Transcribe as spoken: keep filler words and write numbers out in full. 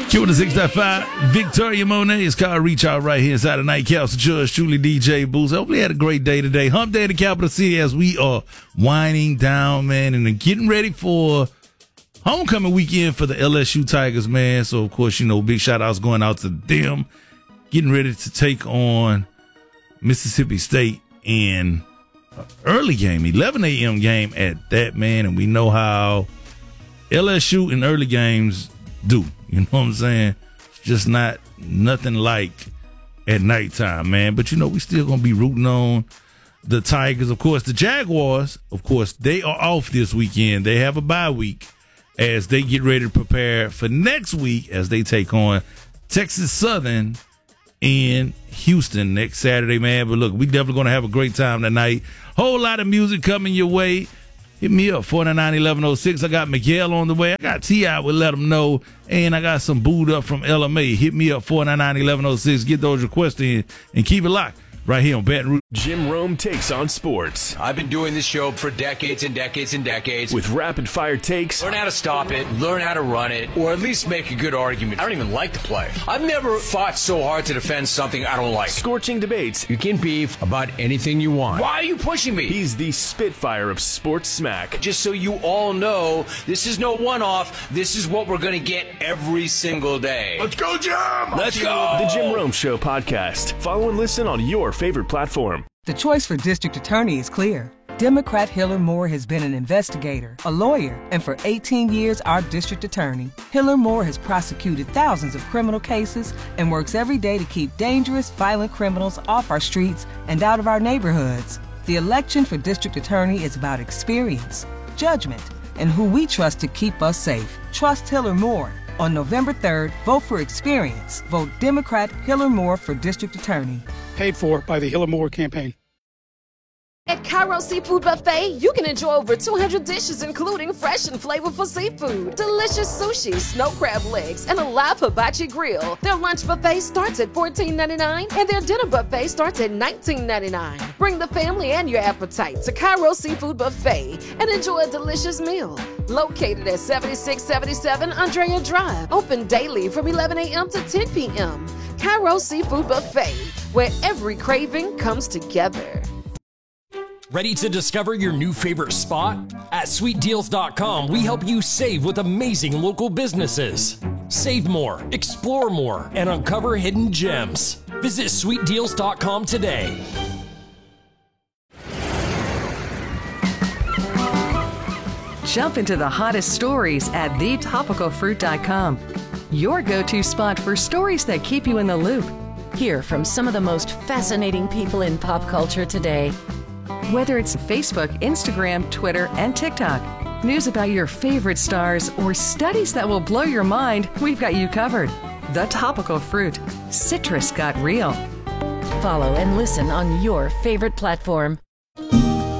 Q one oh six point five, Victoria Monet. It's called Reach Out right here inside the Nightcaps with yours truly, D J Boost. Hopefully you had a great day today. Hump day in the capital city as we are winding down, man, and getting ready for homecoming weekend for the L S U Tigers, man. So, of course, you know, big shout-outs going out to them. Getting ready to take on Mississippi State in an early game, eleven a.m. game at that, man. And we know how L S U in early games do. You know what I'm saying? It's just not nothing like at nighttime, man. But, you know, we still going to be rooting on the Tigers. Of course, the Jaguars, of course, they are off this weekend. They have a bye week as they get ready to prepare for next week as they take on Texas Southern in Houston next Saturday, man. But, look, we definitely going to have a great time tonight. Whole lot of music coming your way. Hit me up, four nine nine, eleven oh six. I got Miguel on the way. I got T I, will let them know. And I got some booed up from L M A. Hit me up, four nine nine, eleven oh six. Get those requests in and keep it locked right here on Baton Rouge. Jim Rome takes on sports. I've been doing this show for decades and decades and decades. With rapid-fire takes. Learn how to stop it, learn how to run it, or at least make a good argument. I don't even like to play. I've never fought so hard to defend something I don't like. Scorching debates. You can beef about anything you want. Why are you pushing me? He's the Spitfire of sports smack. Just so you all know, this is no one-off. This is what we're going to get every single day. Let's go, Jim! Let's go! The Jim Rome Show podcast. Follow and listen on your favorite platform. The choice for District Attorney is clear. Democrat Hiller Moore has been an investigator, a lawyer, and for eighteen years, our District Attorney. Hiller Moore has prosecuted thousands of criminal cases and works every day to keep dangerous, violent criminals off our streets and out of our neighborhoods. The election for District Attorney is about experience, judgment, and who we trust to keep us safe. Trust Hiller Moore. On November third, vote for experience. Vote Democrat Hiller Moore for District Attorney. Paid for by the Hiller Moore campaign. At Cairo Seafood Buffet, you can enjoy over two hundred dishes, including fresh and flavorful seafood, delicious sushi, snow crab legs, and a live hibachi grill. Their lunch buffet starts at fourteen ninety-nine, and their dinner buffet starts at nineteen ninety-nine. Bring the family and your appetite to Cairo Seafood Buffet and enjoy a delicious meal. Located at seventy-six seventy-seven Andrea Drive, open daily from eleven a.m. to ten p.m. Cairo Seafood Buffet, where every craving comes together. Ready to discover your new favorite spot? At sweet deals dot com, we help you save with amazing local businesses. Save more, explore more, and uncover hidden gems. Visit sweet deals dot com today. Jump into the hottest stories at the topical fruit dot com. Your go-to spot for stories that keep you in the loop. Hear from some of the most fascinating people in pop culture today. Whether it's Facebook, Instagram, Twitter, and TikTok, news about your favorite stars, or studies that will blow your mind, we've got you covered. The Topical Fruit. Citrus got real. Follow and listen on your favorite platform.